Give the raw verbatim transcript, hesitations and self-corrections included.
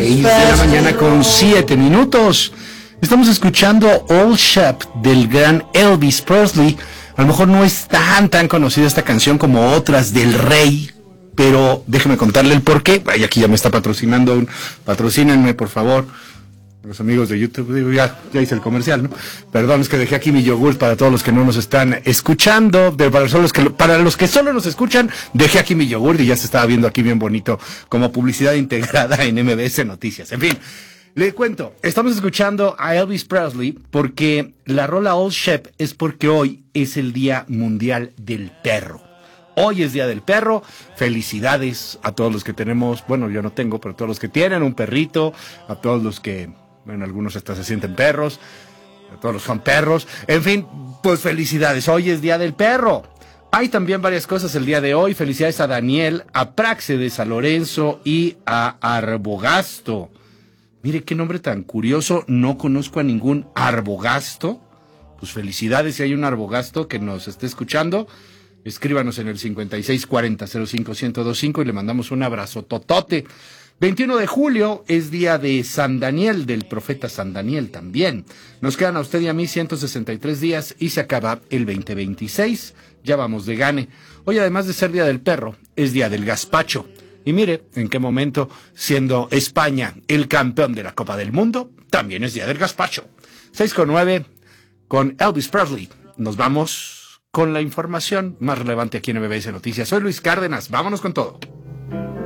seis de la mañana con siete minutos. Estamos escuchando Old Shep del gran Elvis Presley. A lo mejor no es tan tan conocida esta canción como otras del Rey, pero déjeme contarle el por qué. Ay, aquí ya me está patrocinando un... Patrocínenme, por favor. Los amigos de YouTube, digo, ya, ya hice el comercial, ¿no? Perdón, es que dejé aquí mi yogur para todos los que no nos están escuchando, de, para, los que, para los que solo nos escuchan, dejé aquí mi yogur y ya se estaba viendo aquí bien bonito como publicidad integrada en M B S Noticias. En fin, le cuento, estamos escuchando a Elvis Presley porque la rola Old Shep es porque hoy es el Día Mundial del Perro. Hoy es Día del Perro. Felicidades a todos los que tenemos, bueno, yo no tengo, pero a todos los que tienen un perrito, a todos los que... Bueno, algunos hasta se sienten perros, todos los son perros. En fin, pues felicidades, hoy es Día del Perro. Hay también varias cosas el día de hoy. Felicidades a Daniel, a Práxedes, a Lorenzo y a Arbogasto. Mire qué nombre tan curioso, no conozco a ningún Arbogasto. Pues felicidades si hay un Arbogasto que nos esté escuchando. Escríbanos en el cincuenta y seis cuarenta cero cinco ciento veinticinco y le mandamos un abrazo totote. veintiuno de julio es día de San Daniel, del profeta San Daniel también. Nos quedan a usted y a mí ciento sesenta y tres días y se acaba el veinte veintiséis. Ya vamos de gane. Hoy, además de ser Día del Perro, es Día del Gazpacho. Y mire, en qué momento, siendo España el campeón de la Copa del Mundo, también es Día del Gazpacho. seis con nueve con Elvis Presley. Nos vamos con la información más relevante aquí en M B S Noticias. Soy Luis Cárdenas. Vámonos con todo.